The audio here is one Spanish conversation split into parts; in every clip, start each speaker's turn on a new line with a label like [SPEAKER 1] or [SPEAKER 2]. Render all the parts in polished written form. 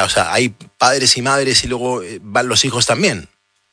[SPEAKER 1] O sea, hay padres y madres y luego van los hijos también.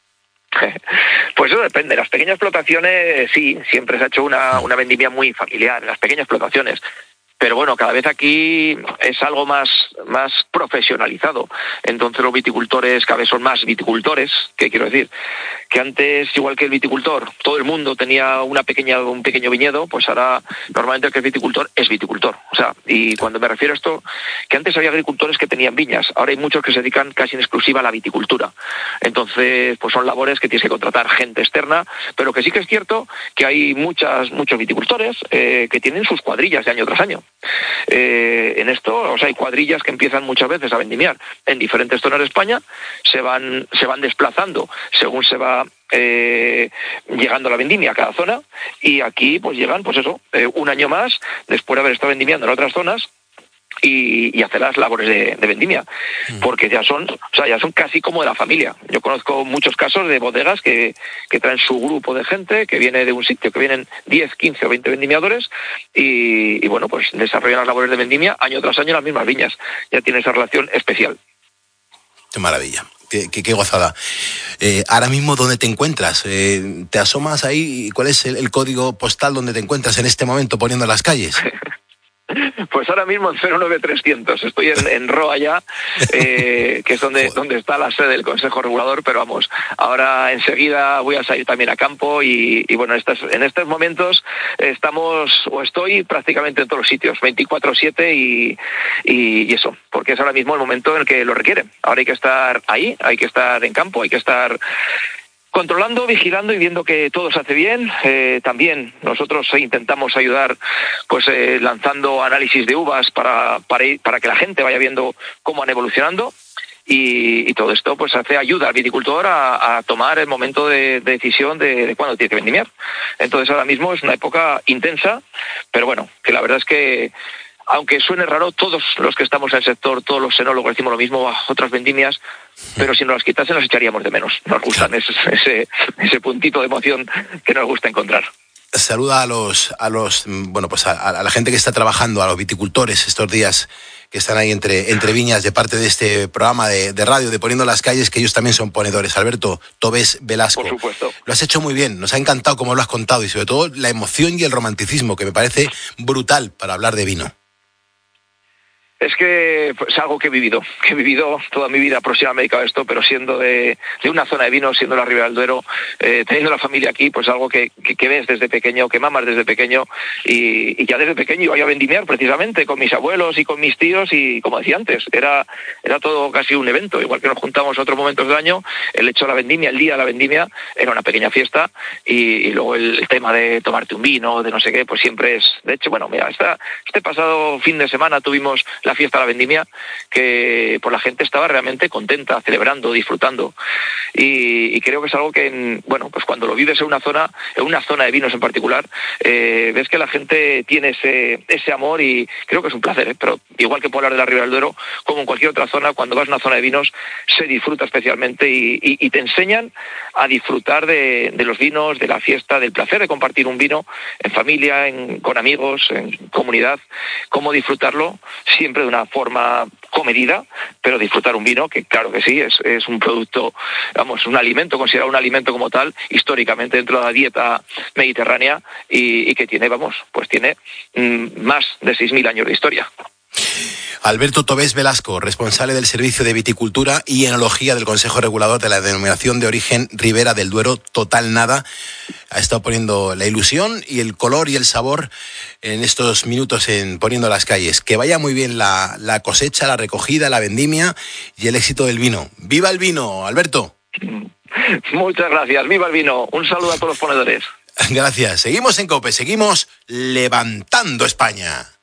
[SPEAKER 2] Pues eso depende. Las pequeñas explotaciones, sí, siempre se ha hecho una vendimia muy familiar, las pequeñas explotaciones. Pero bueno, cada vez aquí es algo más profesionalizado. Entonces los viticultores cada vez son más viticultores. ¿Qué quiero decir? Que antes, igual que el viticultor, todo el mundo tenía un pequeño viñedo, pues ahora normalmente el que es viticultor. O sea, y cuando me refiero a esto, que antes había agricultores que tenían viñas, ahora hay muchos que se dedican casi en exclusiva a la viticultura. Entonces, pues son labores que tienes que contratar gente externa, pero que sí que es cierto que hay muchos viticultores que tienen sus cuadrillas de año tras año. En esto, o sea, hay cuadrillas que empiezan muchas veces a vendimiar en diferentes zonas de España, se van desplazando según se va llegando la vendimia a cada zona, y aquí pues llegan, pues eso, un año más después de haber estado vendimiando en otras zonas y hacer las labores de vendimia, porque ya son casi como de la familia. Yo conozco muchos casos de bodegas que traen su grupo de gente que viene de un sitio, que vienen 10, 15 o 20 vendimiadores y bueno, pues desarrollan las labores de vendimia año tras año en las mismas viñas. Ya tiene esa relación especial.
[SPEAKER 1] Qué maravilla. Qué gozada. Ahora mismo, ¿dónde te encuentras? ¿Te asomas ahí? ¿Cuál es el código postal donde te encuentras en este momento poniendo las calles?
[SPEAKER 2] Pues ahora mismo en 09300. Estoy en Roa ya, que es donde está la sede del Consejo Regulador, pero vamos, ahora enseguida voy a salir también a campo y bueno, en estos momentos estoy prácticamente en todos los sitios, 24/7 y eso, porque es ahora mismo el momento en el que lo requiere. Ahora hay que estar ahí, hay que estar en campo, hay que estar controlando, vigilando y viendo que todo se hace bien. También nosotros intentamos ayudar pues lanzando análisis de uvas para que la gente vaya viendo cómo van evolucionando y todo esto pues ayuda al viticultor a tomar el momento de decisión de cuándo tiene que vendimiar. Entonces ahora mismo es una época intensa, pero bueno, que la verdad es que aunque suene raro, todos los que estamos en el sector, todos los enólogos decimos lo mismo, otras vendimias, pero si nos las quitasen nos echaríamos de menos. Nos gustan ese puntito de emoción que nos gusta encontrar.
[SPEAKER 1] Saluda a la gente que está trabajando, a los viticultores estos días que están ahí entre viñas de parte de este programa de radio de Poniendo las Calles, que ellos también son ponedores. Alberto Tobés Velasco.
[SPEAKER 2] Por supuesto.
[SPEAKER 1] Lo has hecho muy bien, nos ha encantado como lo has contado y sobre todo la emoción y el romanticismo que me parece brutal para hablar de vino.
[SPEAKER 2] Es que es algo que he vivido toda mi vida próxima me he dedicado a esto, pero siendo de una zona de vino, siendo la Ribera del Duero, teniendo la familia aquí, pues algo que ves desde pequeño, que mamas desde pequeño, y ya desde pequeño iba yo a vendimiar precisamente con mis abuelos y con mis tíos, y como decía antes, era todo casi un evento, igual que nos juntamos otros momentos del año, el hecho de la vendimia, el día de la vendimia, era una pequeña fiesta, y luego el tema de tomarte un vino, de no sé qué, pues siempre es, de hecho, bueno, mira, este pasado fin de semana tuvimos la fiesta de la vendimia, que pues la gente estaba realmente contenta, celebrando, disfrutando, y creo que es algo que, bueno, pues cuando lo vives en una zona de vinos en particular, ves que la gente tiene ese amor y creo que es un placer, pero igual que puedo hablar de la Ribera del Duero, como en cualquier otra zona, cuando vas a una zona de vinos se disfruta especialmente y te enseñan a disfrutar de los vinos, de la fiesta, del placer de compartir un vino en familia, con amigos, en comunidad, cómo disfrutarlo siempre de una forma comedida, pero disfrutar un vino que claro que sí, es un producto, vamos, un alimento, considerado un alimento como tal, históricamente dentro de la dieta mediterránea y que tiene más de 6.000 años de historia.
[SPEAKER 1] Alberto Tobés Velasco, responsable del Servicio de Viticultura y Enología del Consejo Regulador de la Denominación de Origen Ribera del Duero, Total Nada, ha estado poniendo la ilusión y el color y el sabor en estos minutos en Poniendo las Calles. Que vaya muy bien la cosecha, la recogida, la vendimia y el éxito del vino. ¡Viva el vino, Alberto!
[SPEAKER 2] Muchas gracias, viva el vino. Un saludo a todos los ponedores.
[SPEAKER 1] Gracias. Seguimos en COPE, seguimos levantando España.